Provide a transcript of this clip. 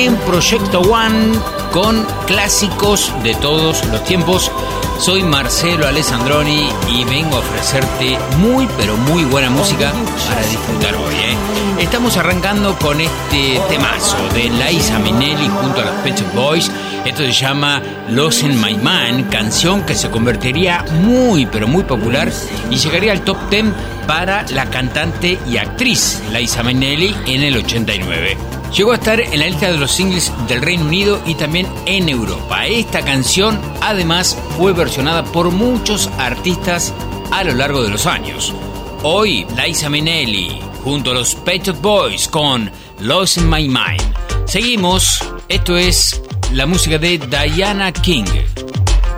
en Proyecto One con clásicos de todos los tiempos. Soy Marcelo Alessandroni y vengo a ofrecerte muy pero muy buena música para disfrutar hoy, Estamos arrancando con este temazo de Liza Minnelli junto a los Pet Shop Boys. Esto se llama Lost in My Mind, canción que se convertiría muy pero muy popular y llegaría al top 10 para la cantante y actriz Liza Minnelli en el 89. Llegó a estar en la lista de los singles del Reino Unido y también en Europa. Esta canción además fue versionada por muchos artistas a lo largo de los años. Hoy Liza Minnelli junto a los Pet Shop Boys con Lost in My Mind. Seguimos, esto es la música de Diana King.